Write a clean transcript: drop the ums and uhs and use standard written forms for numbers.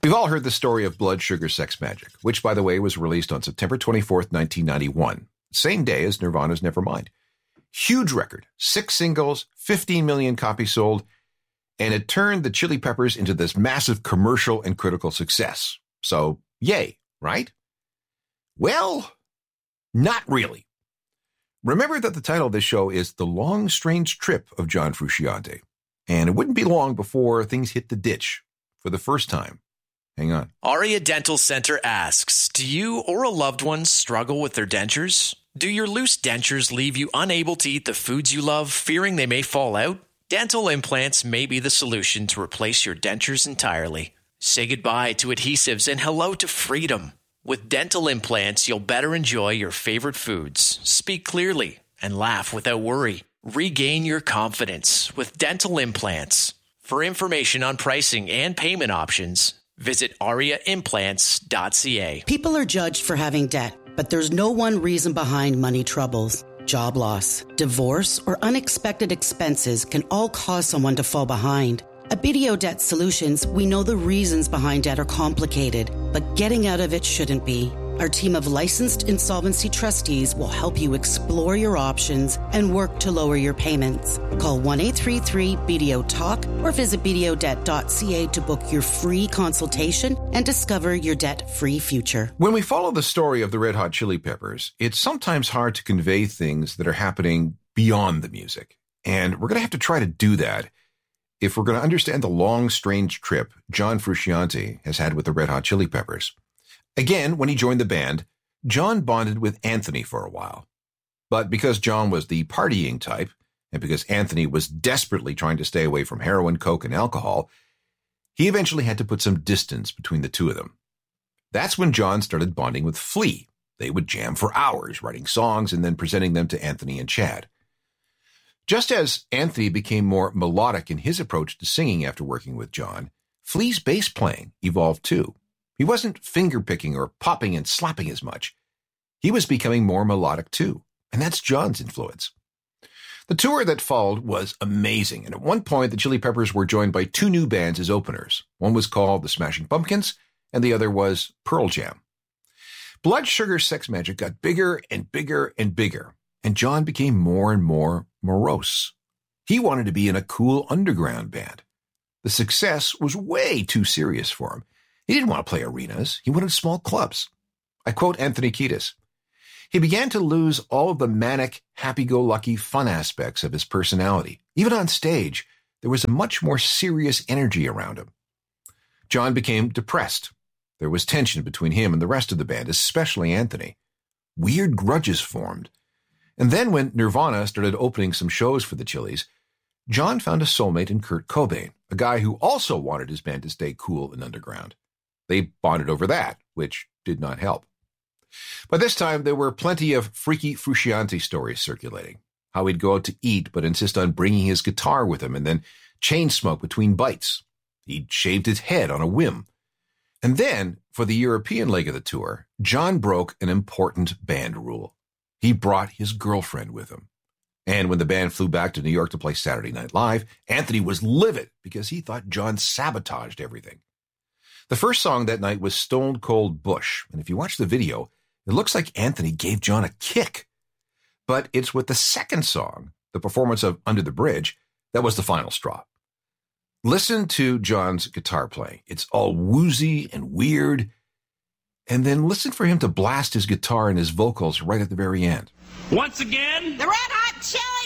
We've all heard the story of Blood Sugar Sex Magik, which, by the way, was released on September 24th, 1991, same day as Nirvana's Nevermind. Huge record, 6 singles, 15 million copies sold, and it turned the Chili Peppers into this massive commercial and critical success. So, yay, right? Well, not really. Remember that the title of this show is The Long Strange Trip of John Frusciante, and it wouldn't be long before things hit the ditch for the first time. Hang on. Aria Dental Center asks, do you or a loved one struggle with their dentures? Do your loose dentures leave you unable to eat the foods you love, fearing they may fall out? Dental implants may be the solution to replace your dentures entirely. Say goodbye to adhesives and hello to freedom. With dental implants, you'll better enjoy your favorite foods, speak clearly, and laugh without worry. Regain your confidence with dental implants. For information on pricing and payment options, visit ariaimplants.ca. People are judged for having debt, but there's no one reason behind money troubles. Job loss, divorce, or unexpected expenses can all cause someone to fall behind. At BDO Debt Solutions, we know the reasons behind debt are complicated, but getting out of it shouldn't be. Our team of licensed insolvency trustees will help you explore your options and work to lower your payments. Call 1-833-BDO-TALK or visit bdodebt.ca to book your free consultation and discover your debt-free future. When we follow the story of the Red Hot Chili Peppers, it's sometimes hard to convey things that are happening beyond the music. And we're going to have to try to do that if we're going to understand the long, strange trip John Frusciante has had with the Red Hot Chili Peppers. Again, when he joined the band, John bonded with Anthony for a while. But because John was the partying type, and because Anthony was desperately trying to stay away from heroin, coke, and alcohol, he eventually had to put some distance between the two of them. That's when John started bonding with Flea. They would jam for hours, writing songs and then presenting them to Anthony and Chad. Just as Anthony became more melodic in his approach to singing after working with John, Flea's bass playing evolved too. He wasn't finger-picking or popping and slapping as much. He was becoming more melodic too, and that's John's influence. The tour that followed was amazing, and at one point the Chili Peppers were joined by 2 new bands as openers. One was called the Smashing Pumpkins, and the other was Pearl Jam. Blood Sugar Sex Magik got bigger and bigger and bigger, and John became more and more morose. He wanted to be in a cool underground band. The success was way too serious for him. He didn't want to play arenas. He wanted small clubs. I quote Anthony Kiedis. He began to lose all of the manic, happy-go-lucky fun aspects of his personality. Even on stage, there was a much more serious energy around him. John became depressed. There was tension between him and the rest of the band, especially Anthony. Weird grudges formed. And then when Nirvana started opening some shows for the Chili's, John found a soulmate in Kurt Cobain, a guy who also wanted his band to stay cool and underground. They bonded over that, which did not help. By this time, there were plenty of freaky Frusciante stories circulating. How he'd go out to eat but insist on bringing his guitar with him and then chain smoke between bites. He'd shaved his head on a whim. And then, for the European leg of the tour, John broke an important band rule. He brought his girlfriend with him. And when the band flew back to New York to play Saturday Night Live, Anthony was livid because he thought John sabotaged everything. The first song that night was Stone Cold Bush, and if you watch the video, it looks like Anthony gave John a kick. But it's with the second song, the performance of Under the Bridge, that was the final straw. Listen to John's guitar playing. It's all woozy and weird. And then listen for him to blast his guitar and his vocals right at the very end. Once again, the Red Hot Chili